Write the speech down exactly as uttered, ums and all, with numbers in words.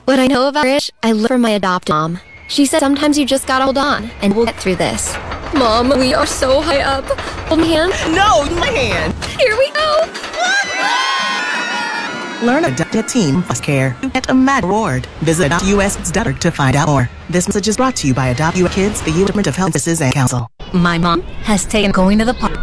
What I know about Trish, I learned from my adopted mom. She said sometimes you just gotta hold on, and we'll get through this. Mom, we are so high up. Hold my hand. No, my hand. Here we go. Learn Adopted Team Plus Care. Get a mad reward. Visit adopt U S dot org to find out more. This message is brought to you by Adopt U S Kids, the U S Department of Health Services and Council. My mom has taken going to the park